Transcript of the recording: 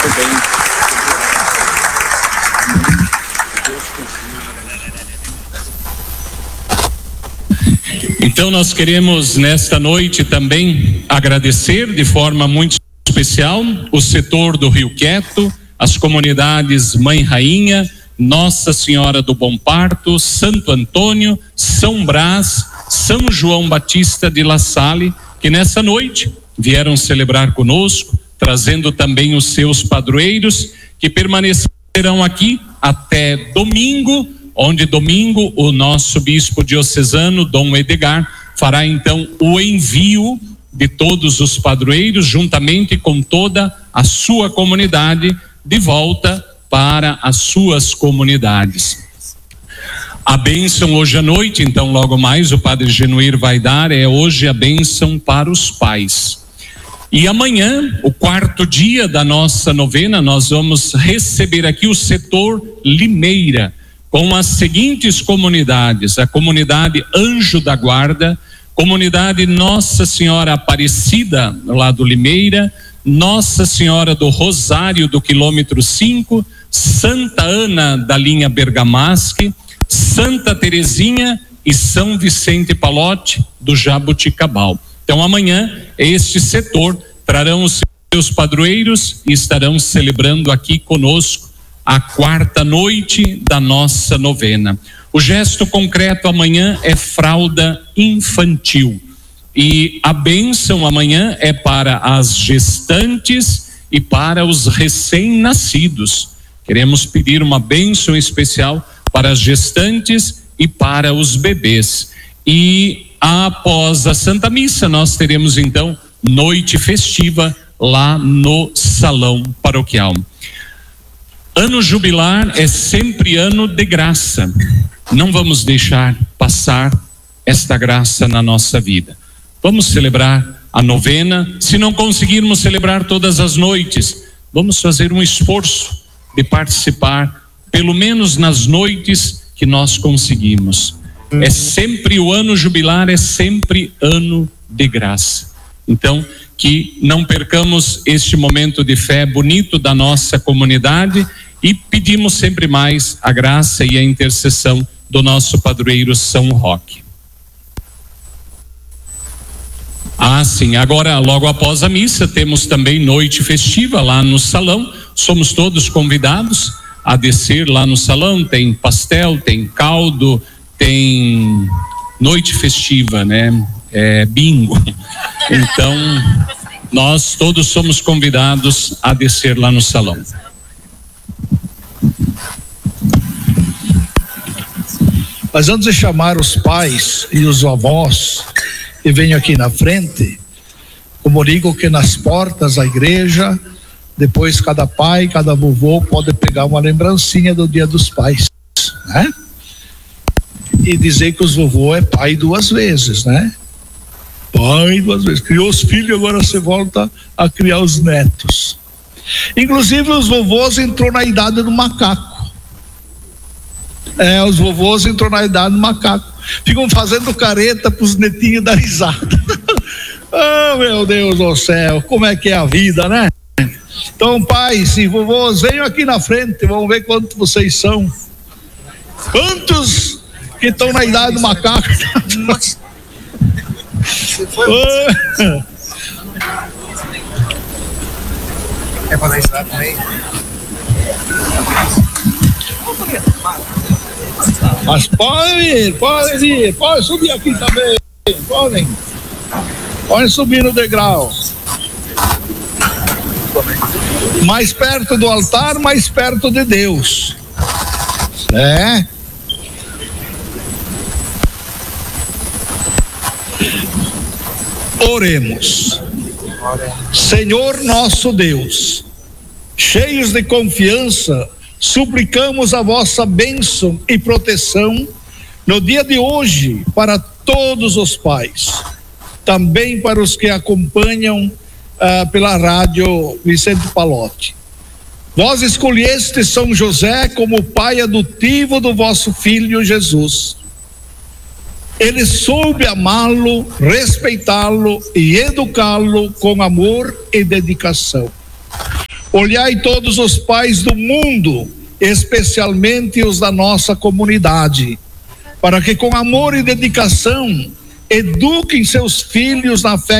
Então nós queremos nesta noite também agradecer de forma muito especial o setor do Rio Quieto, as comunidades Mãe Rainha, Nossa Senhora do Bom Parto, Santo Antônio, São Brás, São João Batista de La Salle, que nessa noite vieram celebrar conosco, trazendo também os seus padroeiros, que permanecerão aqui até domingo, onde domingo o nosso bispo diocesano, Dom Edgar, fará então o envio de todos os padroeiros, juntamente com toda a sua comunidade, de volta para as suas comunidades. A bênção hoje à noite, então logo mais o Padre Genuir vai dar, é hoje a bênção para os pais. E amanhã, o quarto dia da nossa novena, nós vamos receber aqui o setor Limeira, com as seguintes comunidades: a comunidade Anjo da Guarda, comunidade Nossa Senhora Aparecida, lá do Limeira, Nossa Senhora do Rosário, do quilômetro 5, Santa Ana da linha Bergamasque, Santa Terezinha e São Vicente Palote, do Jaboticabal. Então amanhã este setor trarão os seus padroeiros e estarão celebrando aqui conosco a quarta noite da nossa novena. O gesto concreto amanhã é fralda infantil. E a bênção amanhã é para as gestantes e para os recém-nascidos. Queremos pedir uma bênção especial para as gestantes e para os bebês. E após a Santa Missa, nós teremos então noite festiva lá no salão paroquial. Ano jubilar é sempre ano de graça. Não vamos deixar passar esta graça na nossa vida. Vamos celebrar a novena. Se não conseguirmos celebrar todas as noites, vamos fazer um esforço de participar, pelo menos nas noites que nós conseguimos. É sempre o ano jubilar, é sempre ano de graça. Então, que não percamos este momento de fé bonito da nossa comunidade. E pedimos sempre mais a graça e a intercessão do nosso padroeiro São Roque. Sim, agora logo após a missa temos também noite festiva lá no salão. Somos todos convidados a descer lá no salão. Tem pastel, tem caldo, tem noite festiva, né? É bingo. Então nós todos somos convidados a descer lá no salão. Mas antes de chamar os pais e os avós que venham aqui na frente, comunico que nas portas da igreja, depois cada pai, cada vovô pode pegar uma lembrancinha do Dia dos Pais, né? E dizer que os vovô é pai duas vezes, né? Pai duas vezes. Criou os filhos, agora você volta a criar os netos. Inclusive os vovôs entrou na idade do macaco. Os vovôs entrou na idade do macaco. Ficam fazendo careta para os netinhos dar risada. Oh, meu Deus do céu, como é que é a vida, né? Então, pais e vovôs, venham aqui na frente, vamos ver quantos vocês são. Quantos que estão na idade do macaco? Quer fazer isso também? Mas podem subir aqui também. Podem subir no degrau. Mais perto do altar, mais perto de Deus. Oremos. Senhor nosso Deus, cheios de confiança, suplicamos a vossa bênção e proteção no dia de hoje para todos os pais, também para os que acompanham pela rádio Vicente Palote. Vós escolheste São José como pai adotivo do vosso filho Jesus. Ele soube amá-lo, respeitá-lo e educá-lo com amor e dedicação. Olhai todos os pais do mundo, especialmente os da nossa comunidade, para que com amor e dedicação eduquem seus filhos na fé